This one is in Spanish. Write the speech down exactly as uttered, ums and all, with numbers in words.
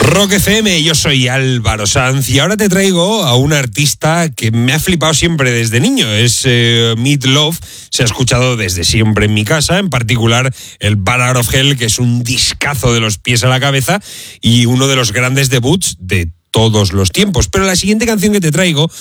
Rock F M, yo soy Álvaro Sanz y ahora te traigo a un artista que me ha flipado siempre desde niño. Es eh, Meat Loaf, se ha escuchado desde siempre en mi casa, en particular el Ballad of Hell, que es un discazo de los pies a la cabeza y uno de los grandes debuts de todos los tiempos. Pero la siguiente canción que te traigo